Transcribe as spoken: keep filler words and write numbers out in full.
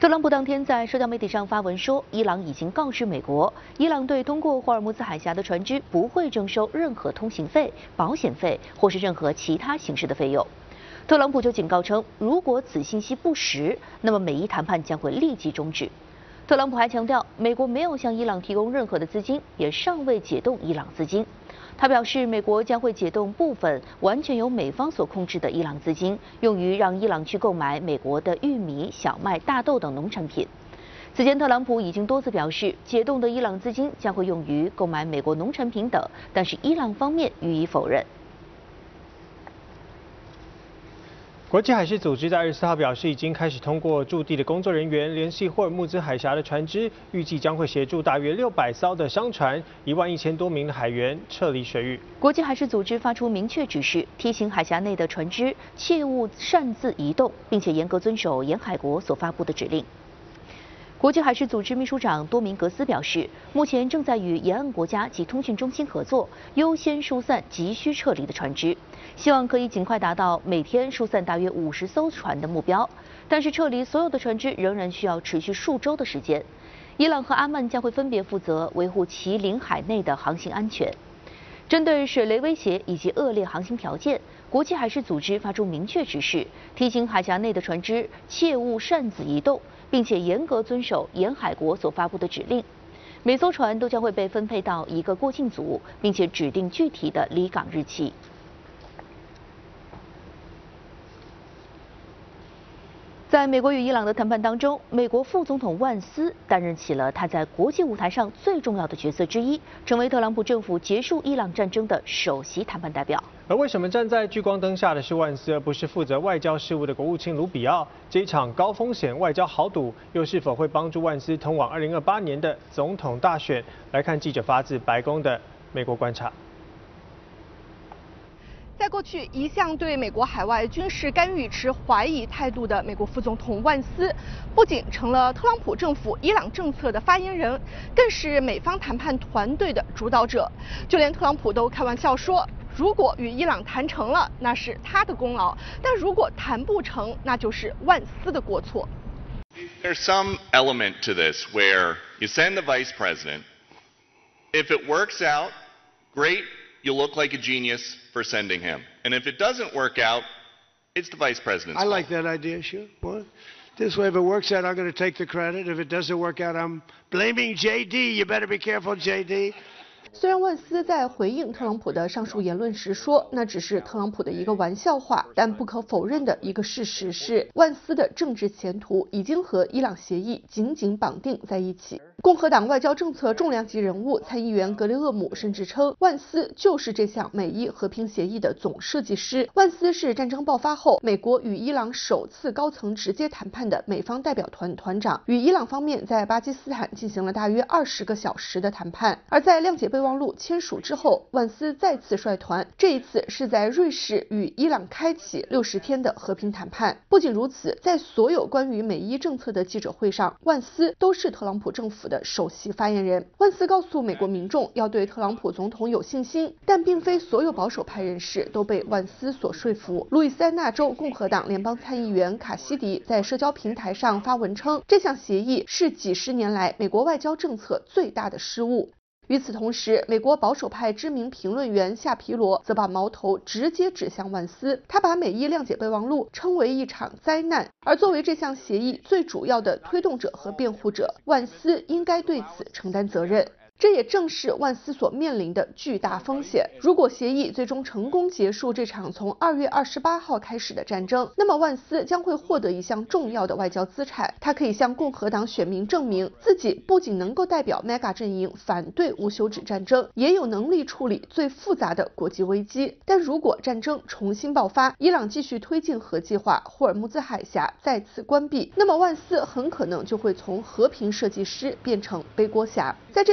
特朗普当天在社交媒体上发文说，伊朗已经告知美国，伊朗对通过霍尔木兹海峡的船只不会征收任何通行费、保险费或是任何其他形式的费用。特朗普就警告称，如果此信息不实，那么美伊谈判将会立即终止。特朗普还强调，美国没有向伊朗提供任何的资金，也尚未解冻伊朗资金。他表示，美国将会解冻部分完全由美方所控制的伊朗资金，用于让伊朗去购买美国的玉米、小麦、大豆等农产品。此前，特朗普已经多次表示，解冻的伊朗资金将会用于购买美国农产品等，但是伊朗方面予以否认。 国际海事组织在二十四号表示，已经开始通过驻地的工作人员联系霍尔木兹海峡的船只，预计将会协助大约六百艘的商船、一万一千多名的海员撤离水域。 国际海事组织发出明确指示，提醒海峡内的船只切勿擅自移动，并且严格遵守沿海国所发布的指令。国际海事组织秘书长多明格斯表示，目前正在与沿岸国家及通讯中心合作，优先疏散急需撤离的船只，希望可以尽快达到每天疏散大约五十艘船的目标。但是撤离所有的船只仍然需要持续数周的时间。伊朗和阿曼将会分别负责维护其领海内的航行安全。针对水雷威胁以及恶劣航行条件，国际海事组织发出明确指示，提醒海峡内的船只切勿擅自移动，并且严格遵守沿海国所发布的指令。每艘船都将会被分配到一个过境组，并且指定具体的离港日期。在美国与伊朗的谈判当中，美国副总统万斯担任起了他在国际舞台上最重要的角色之一，成为特朗普政府结束伊朗战争的首席谈判代表。 而为什么站在聚光灯下的是万斯，而不是负责外交事务的国务卿卢比奥？这一场高风险外交豪赌，又是否会帮助万斯通往二零二八年的总统大选？来看记者发自白宫的美国观察。 在过去一向对美国海外军事干预持怀疑态度的美国副总统万斯，不仅成了特朗普政府伊朗政策的发言人，更是美方谈判团队的主导者。就连特朗普都开玩笑说，如果与伊朗谈成了，那是他的功劳；但如果谈不成，那就是万斯的过错。 There's some element to this where you send the vice president. If it works out, great, you look like a genius for sending him. And if it doesn't work out, it's the vice president's I like fault. that idea, sure. Well, this way, if it works out, I'm going to take the credit. If it doesn't work out, I'm blaming J D. You better be careful, J D. 虽然万斯在回应特朗普的上述言论时说，那只是特朗普的一个玩笑话，但不可否认的一个事实是，万斯的政治前途已经和伊朗协议紧紧绑定在一起。共和党外交政策重量级人物参议员格雷厄姆甚至称，万斯就是这项美伊和平协议的总设计师。万斯是战争爆发后美国与伊朗首次高层直接谈判的美方代表团团长，与伊朗方面在巴基斯坦进行了大约二十个小时的谈判。而在谅解备忘录签署之后，万斯再次率团，这一次是在瑞士与伊朗开启六十天的和平谈判。不仅如此，在所有关于美伊政策的记者会上，万斯都是特朗普政府的首席发言人。万斯告诉美国民众要对特朗普总统有信心，但并非所有保守派人士都被万斯所说服。路易斯安那州共和党联邦参议员卡西迪在社交平台上发文称，这项协议是几十年来美国外交政策最大的失误。与此同时，美国保守派知名评论员夏皮罗则把矛头直接指向万斯，他把美伊谅解备忘录称为一场灾难，而作为这项协议最主要的推动者和辩护者，万斯应该对此承担责任。这也正是万斯所面临的巨大风险。如果协议最终成功结束这场从二月二十八号开始的战争，那么万斯将会获得一项重要的外交资产，他可以向共和党选民证明自己不仅能够代表 M E G A 阵营反对无休止战争，也有能力处理最复杂的国际危机。但如果战争重新爆发，伊朗继续推进核计划，霍尔木兹海峡再次关闭，那么万斯很可能就会从和平设计师变成背锅侠。在这